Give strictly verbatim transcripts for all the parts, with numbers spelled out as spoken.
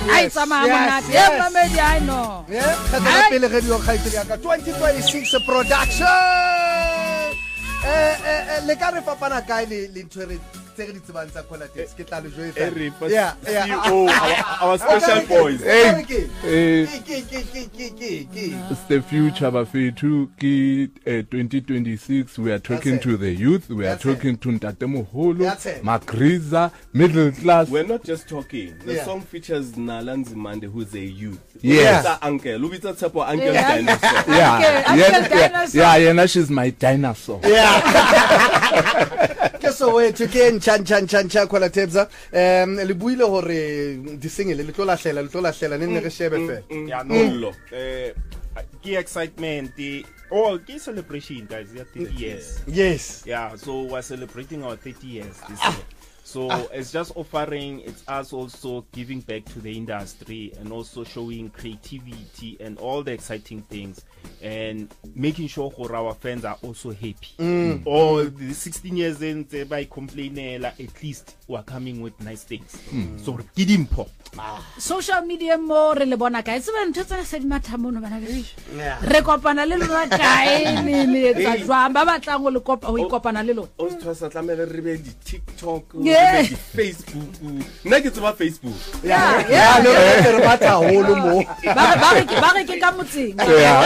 ai tsamaya monate e mamedi I know yeah khatela pele ge dio khaitsedi ka twenty twenty-six production eh eh le ka re fapana kae le le ntwere tse di tsebantsha khola tse ke tla le joetsa yeah yeah oh our special boys Hey, it's the future bafethu ki uh, twenty twenty-six. We are talking to the youth. We are talking to Ntate Moholo, Magriza, middle class. We're not just talking. The Yeah. song features Nalanzi Mande, who's a youth. Yes. Ubitsa uncle. Ubitsa Tsepo uncle Yeah. dinosaur. Yeah, Uncle- yeah, Uncle yeah, Dinosaur. yeah, yeah, now she's my dinosaur. yeah ke so we to ke nchan chan chan cha khola tebza um le buile hore di singele le tlo lahlela le tlo lahlela ne nne re shebe fe Yeah, no. Uh, key excitement. The, oh, key celebration, guys. Yeah, thirty years. yes Yeah, so we're celebrating our thirty years this year. So it's just offering, it's us also giving back to the industry and also showing creativity and all the exciting things and making sure our fans are also happy. Mm. Or the sixteen years in, they by complaining, at least we're coming with nice things. So give him pop. social media mo re le bona kae tseba ntho tsena se di mathamono bana be yeah re kopana le lona kae le le etsa jwang ba batlang go le kopa go ikopana le lona O se tshwasa tlamele re be di TikTok, Yeah. re be di Facebook. Nna ke tseba Facebook. yeah yeah le re batla holo mo ba re- ba re ke- ba re ke ka motseng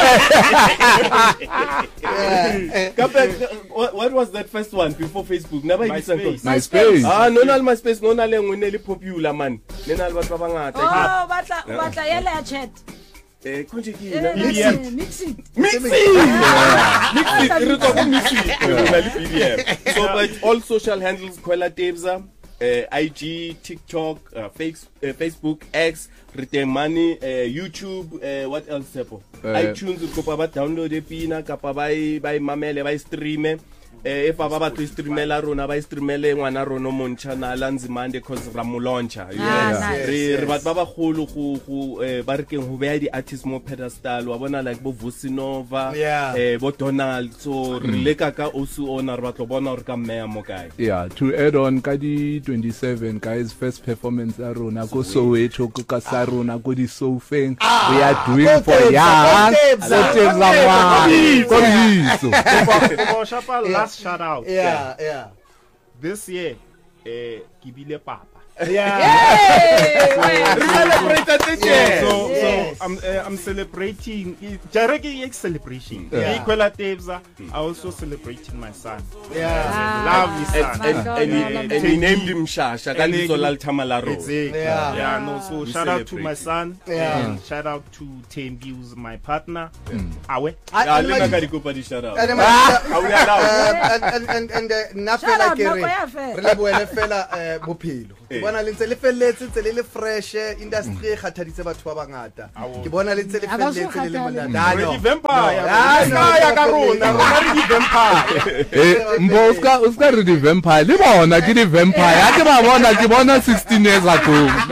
Kape, what what was that first one before Facebook? Never MySpace. MySpace. Ah, no na le MySpace, no na le ngwe ne le popular man. Ne na le batho ba bangata. oh batla batla yele ya chat Eh, konje ke Eh, ina. mix it, mix it. Mixing. Mixing. Re tswa go mixing. Re na le B B M. So but all social handles Khwela Tebza, uh, I G, TikTok, uh, face, uh, Facebook, X, Return Money, uh, YouTube, uh, what else Sepo? Uh, iTunes go pa ba download e pina kapa ba e ba e mamele ba e streame. Eh, if ba ba tlo streamela rona ba streamele ngwana rona montsha na Lanzi Mande cause ra mo launcha Ah, yes nice. re re batho ba ba golo go go eh, ba re keng go beya di artists mo pedestal wa bona like bo Vusinova Yeah. eh bo Donald so re leka ka osu ona re batlo bona re ka meya mo kae Yeah, to add on ka di twenty-seven guys first performance ya rona go Soweto go ka sa rona go di Sofeng. We are doing go for Tebza, young. go Tebza, Go Tebza go mwa. Kombiso. Kobo Shapa, last shout out. yeah yeah This year, eh, Kibile Papa. yeah Hey, celebrate the Yeah, so, Yes. so I'm uh, I'm celebrating. Jareki is celebration. Yeah. Khwela Tebza, I also celebrating my son. yeah Lovely Ah, son. my and God, and, my and, God. and he named him Shasha ka And he- litso la lethama la rona. Exactly. Yeah. Yeah. No. So We shout out to celebrate my it. son. Yeah. And shout out to Tembi, who's my partner. Awe. Ya le nna ka dikopa di shout out and How we allow and and and and na Shout fela out, ke nako re ya fela. re le boele fela eh bophelo ke Eh. bona le ntse le felletse ntse le le fresh industry e kgathaditse batho ba bangata ke bona le ntse le Ha ba so felletse le le kgathale. monate We're no the vampire. Ah, no, ya ka no, rona. no. Rona re di vampire. Eh, mbo uska uska re di vampire. Le bona ke di vampire. Ha ke ba bona ke bona sixteen years ago.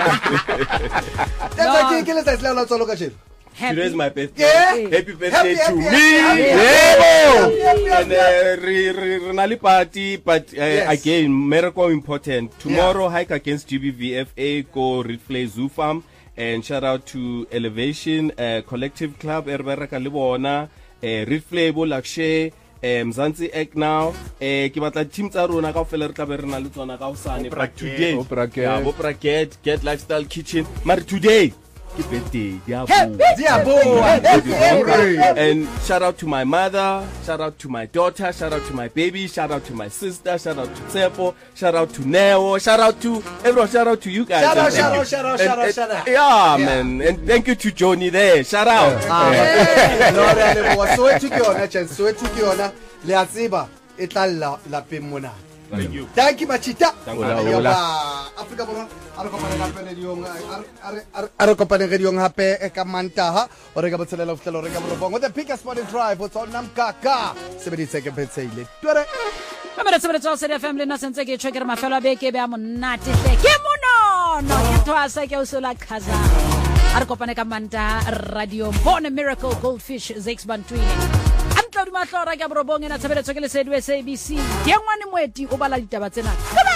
That's why ke le sa isla la tsolo ka shelo Today's my birthday. Yeah. Happy birthday Happy, to happy, me. happy, Yebo. happy, And happy. uh, re re re na le party but uh, Yes. again miracle important. Tomorrow hike against G B V F A go replay Zoo Farm and shout out to Elevation uh, Collective Club erbereka le bona uh, replay bo lakshe um Mzansi Ek now eh ke batla team tsa rona ka ofela re tla be re na le tsona ka usane but today Bo Bracket. yeah bo bracket get lifestyle kitchen but today ke birthday ya bo diaboa and shout out to my mother, shout out to my daughter, shout out to my baby, shout out to my sister, shout out to Tsepo, shout out to Neo, shout out to everyone, shout out to you guys. Shout out, And shout thank out, you. shout out, And- shout out, and- shout out. Yeah, man. And thank you to Johnny there. Shout out. no re a leboa Soweto ke yona tjena Soweto ke yona le a tseba e tla la la pemona Thank you. thank you Machita Ola, Ya ola. ba, Afrika Borwa a re kopane gape le diong a re kopane ge diong gape e ka Mantaha o re ka botshelela o fitlela o re ka bolobong the biggest morning drive o tsona mkaka sebeditse ke phetseile twere Mamela tsebetso se re family na sentse ke tshwe ke re mafelo a beke be a monate hle ke monono ke thwasa ke o sola khaza a re kopane ka Manta radio Born a Miracle Goldfish Zakes Bantwini Antlo di mahlora ke borobong ena tsebetso ke le sedwe S A B C ke ngwane moeti o bala ditaba tsena